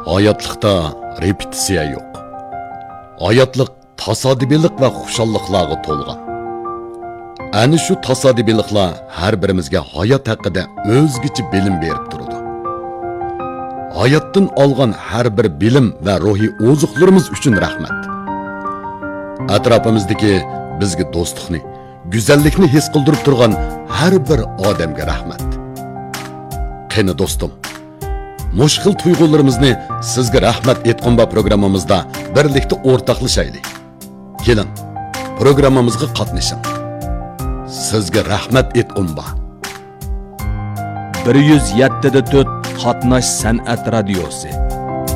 Hayatlıqda repetitsiya yo'q. Hayatlık tasodifilik va xushalliqlarga to'lgan. Ani shu tasodifiliklar har birimizga hayot haqida o'zgacha bilim berib turadi. Hayotdan olgan har bir bilim va ruhiy ozuqlarimiz uchun rahmat. Atrofimizdagi bizga do'stlikni, go'zallikni his qildirib turgan har bir odamga rahmat. Qani do'stim, mushkil tuyg'ularimizni sizga rahmat etqonba programmamizda birlikda o'rtoqlashaylik. Kelin, programmamizga qatnashing. Sizga rahmat etqonba. 107.4 Qatnash san'at radiosi.